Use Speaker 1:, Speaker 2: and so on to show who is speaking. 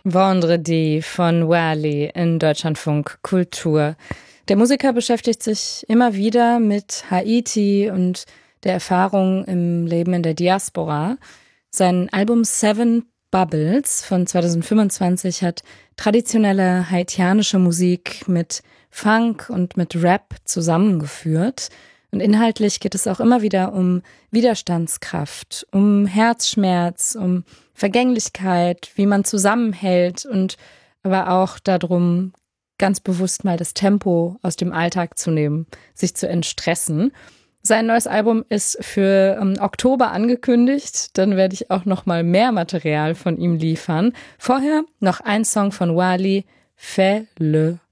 Speaker 1: Vendredi von Wally in Deutschlandfunk Kultur. Der Musiker beschäftigt sich immer wieder mit Haiti und der Erfahrung im Leben in der Diaspora. Sein Album Seven Bubbles von 2025 hat traditionelle haitianische Musik mit Funk und mit Rap zusammengeführt. Und inhaltlich geht es auch immer wieder um Widerstandskraft, um Herzschmerz, um Vergänglichkeit, wie man zusammenhält und aber auch darum, ganz bewusst mal das Tempo aus dem Alltag zu nehmen, sich zu entstressen. Sein neues Album ist für Oktober angekündigt. Dann werde ich auch noch mal mehr Material von ihm liefern. Vorher noch ein Song von Wally, Fais-le.